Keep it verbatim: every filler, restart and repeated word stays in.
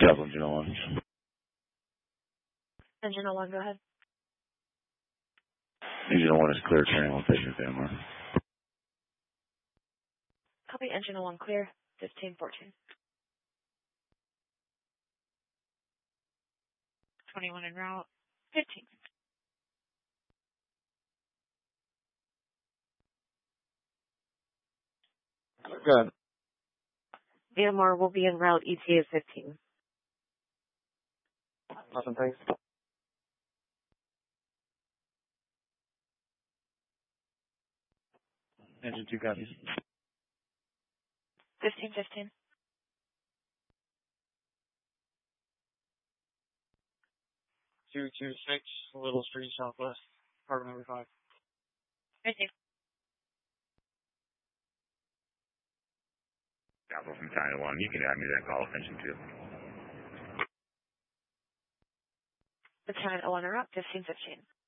Delta Engine one. Engine one, go ahead. Engine one is clear, training one patient family. Copy, Engine one clear, fifteen fourteen. twenty-one en route, fifteen. Good. V M R will be en route, E T A fifteen. Awesome, thanks. Engine two copies. fifteen fifteen. two two six, Little Street, Southwest, apartment number five. Thank you. Delta from China one, you can add me that call attention too. Lieutenant one en route, fifteen fifteen.